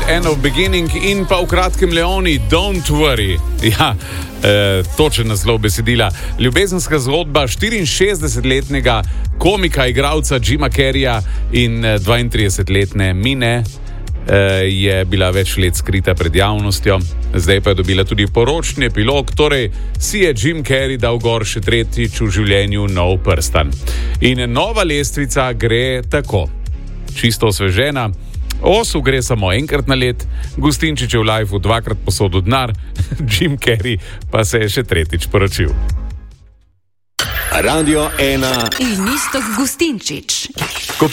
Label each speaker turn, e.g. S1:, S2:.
S1: End of Beginning in pa v kratkem Leoni, Don't Worry. Ja, točen naslov besedila. Ljubezenska zgodba 64-letnega komika, igralca Jima Carreya in 32-letne Mine je bila več let skrita pred javnostjo. Zdaj pa je dobila tudi poročni epilog, torej si je Jim Carrey dal gor še tretjič v življenju nov prstan. In nova lestvica gre tako. Čisto osvežena. Osu gre samo enkrat na let, Gustinčič je v lifeu dvakrat posodil denar, Jim Carrey pa se je še tretjič poročil.
S2: Radio 1
S3: in Iztok Gustinčič.